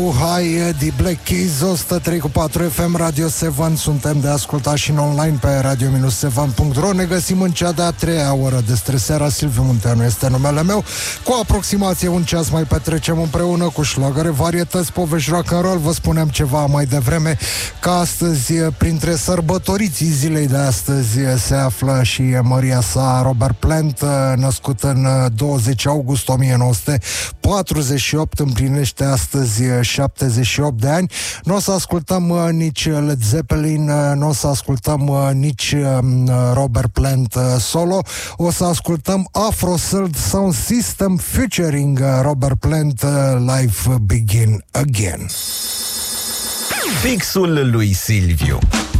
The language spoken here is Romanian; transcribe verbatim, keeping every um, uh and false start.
Hai, The Black Keys, o sută trei cu patru F M, Radio Seven. Suntem de ascultat și în online pe radio seven punct ro. Ne găsim în cea de-a treia oră de streseara. Silviu Munteanu este numele meu. Cu aproximație un ceas mai petrecem împreună cu șlagăre, varietăți, povești, rock and roll. Vă spuneam ceva mai devreme că astăzi, printre sărbătoriții zilei de astăzi, se află și Maria sa, Robert Plant, născut în douăzeci august o mie nouă sute patruzeci și opt, împlinește astăzi șaptezeci și opt de ani. Nu o să ascultăm uh, nici Led Zeppelin, uh, nu o să ascultăm uh, nici uh, Robert Plant uh, solo, o să ascultăm Afro Sound System featuring uh, Robert Plant, uh, Life Begin Again. Fixul lui Silviu.